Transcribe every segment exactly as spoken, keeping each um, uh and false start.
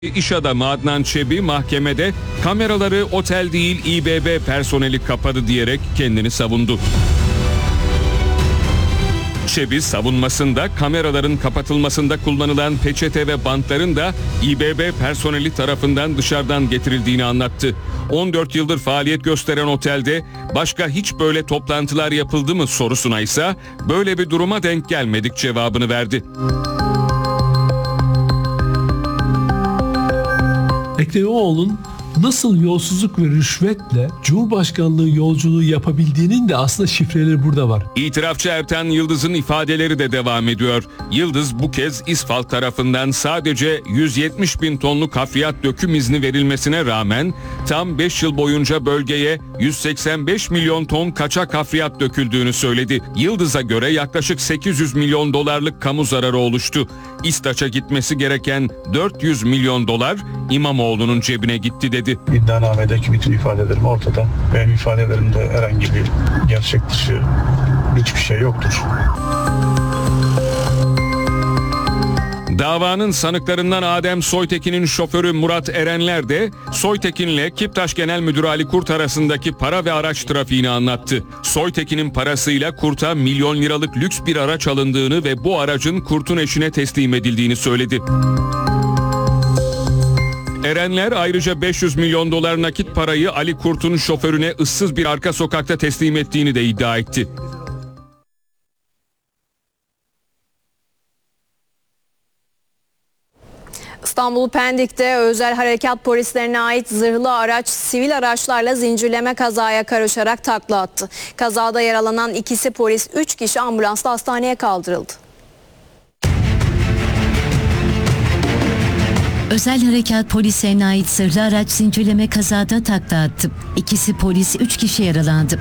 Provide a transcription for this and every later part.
İş adamı Adnan Çebi mahkemede kameraları otel değil İ B B personeli kapadı diyerek kendini savundu. Çebi savunmasında kameraların kapatılmasında kullanılan peçete ve bantların da İ B B personeli tarafından dışarıdan getirildiğini anlattı. on dört yıldır faaliyet gösteren otelde başka hiç böyle toplantılar yapıldı mı sorusuna ise böyle bir duruma denk gelmedik cevabını verdi. Ekrem İmamoğlu'nun nasıl yolsuzluk ve rüşvetle Cumhurbaşkanlığı yolculuğu yapabildiğinin de aslında şifreleri burada var. İtirafçı Ertan Yıldız'ın ifadeleri de devam ediyor. Yıldız bu kez İSFAL tarafından sadece yüz yetmiş bin tonluk hafriyat döküm izni verilmesine rağmen tam beş yıl boyunca bölgeye yüz seksen beş milyon ton kaçak hafriyat döküldüğünü söyledi. Yıldız'a göre yaklaşık sekiz yüz milyon dolarlık kamu zararı oluştu. İSTAÇ'a gitmesi gereken dört yüz milyon dolar İmamoğlu'nun cebine gitti dedi. İddianamedeki bütün ifadelerim ortada. Benim ifadelerimde herhangi bir gerçek dışı hiçbir şey yoktur. Davanın sanıklarından Adem Soytekin'in şoförü Murat Erenler de Soytekin'le Kiptaş Genel Müdürü Ali Kurt arasındaki para ve araç trafiğini anlattı. Soytekin'in parasıyla Kurt'a milyon liralık lüks bir araç alındığını ve bu aracın Kurt'un eşine teslim edildiğini söyledi. Erenler ayrıca beş yüz milyon dolar nakit parayı Ali Kurt'un şoförüne ıssız bir arka sokakta teslim ettiğini de iddia etti. İstanbul Pendik'te özel harekat polislerine ait zırhlı araç sivil araçlarla zincirleme kazaya karışarak takla attı. Kazada yaralanan ikisi polis, üç kişi ambulansla hastaneye kaldırıldı. Özel harekat polislerine ait zırhlı araç zincirleme kazada takla attı. İkisi polis, üç kişi yaralandı.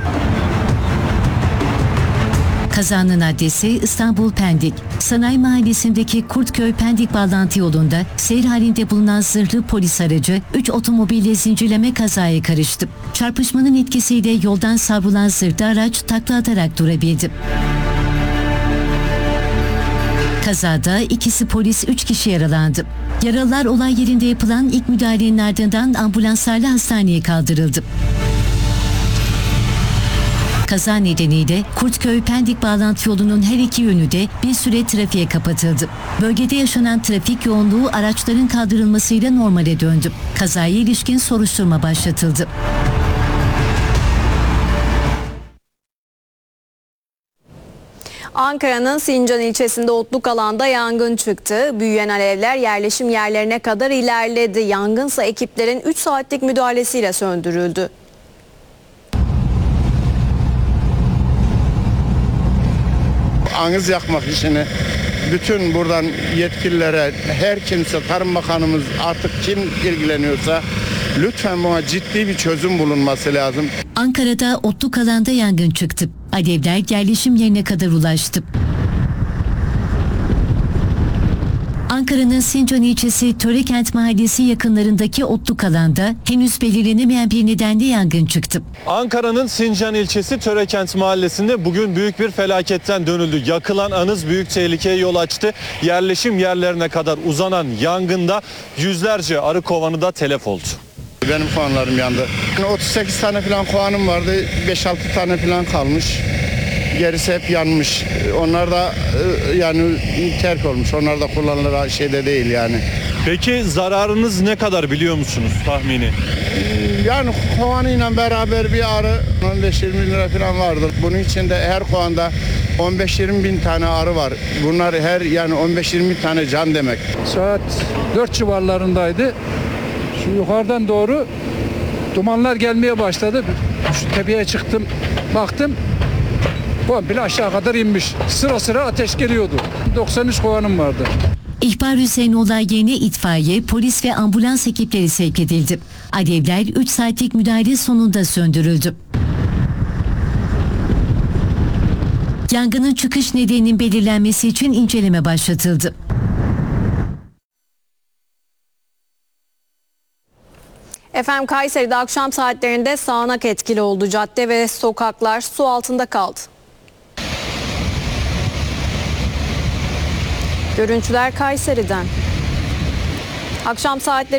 Kazanın adresi İstanbul Pendik. Sanayi Mahallesi'ndeki Kurtköy Pendik bağlantı yolunda seyir halinde bulunan zırhlı polis aracı üç otomobille zincirleme kazaya karıştı. Çarpışmanın etkisiyle yoldan savrulan zırhlı araç takla atarak durabildi. Kazada ikisi polis, üç kişi yaralandı. Yaralılar olay yerinde yapılan ilk müdahalenin ardından ambulanslarla hastaneye kaldırıldı. Kaza nedeniyle Kurtköy Pendik bağlantı yolunun her iki yönü de bir süre trafiğe kapatıldı. Bölgede yaşanan trafik yoğunluğu araçların kaldırılmasıyla normale döndü. Kazaya ilişkin soruşturma başlatıldı. Ankara'nın Sincan ilçesinde otluk alanda yangın çıktı. Büyüyen alevler yerleşim yerlerine kadar ilerledi. Yangınsa ekiplerin üç saatlik müdahalesiyle söndürüldü. Anız yakmak işini bütün buradan yetkililere, her kimse, Tarım Bakanımız artık kim ilgileniyorsa lütfen buna ciddi bir çözüm bulunması lazım. Ankara'da otluk alanda yangın çıktı. Alevler yerleşim yerine kadar ulaştı. Ankara'nın Sincan ilçesi Törekent Mahallesi yakınlarındaki otluk alanda henüz belirlenemeyen bir nedenle yangın çıktı. Ankara'nın Sincan ilçesi Törekent Mahallesi'nde bugün büyük bir felaketten dönüldü. Yakılan anız büyük tehlikeye yol açtı. Yerleşim yerlerine kadar uzanan yangında yüzlerce arı kovanı da telef oldu. Benim kovanlarım yandı. otuz sekiz tane falan kovanım vardı. beş altı tane falan kalmış. Gerisi hep yanmış. Onlar da yani terk olmuş. Onlar da kullanılır şeyde değil yani. Peki zararınız ne kadar biliyor musunuz tahmini? Yani kovanıyla beraber bir arı on beş yirmi lira falan vardır. Bunun içinde her kovanda on beş yirmi bin tane arı var. Bunlar her yani on beş yirmi tane can demek. Saat dört civarlarındaydı. Şu yukarıdan doğru dumanlar gelmeye başladı. Şu tepeye çıktım, baktım. Komple aşağı kadar inmiş. Sıra sıra ateş geliyordu. doksan üç kovanım vardı. İhbar üzerine olay yerine itfaiye, polis ve ambulans ekipleri sevk edildi. Alevler üç saatlik müdahale sonunda söndürüldü. Yangının çıkış nedeninin belirlenmesi için inceleme başlatıldı. Efendim Kayseri'de akşam saatlerinde sağanak etkili oldu. Cadde ve sokaklar su altında kaldı. Görüntüler Kayseri'den. Akşam saatleri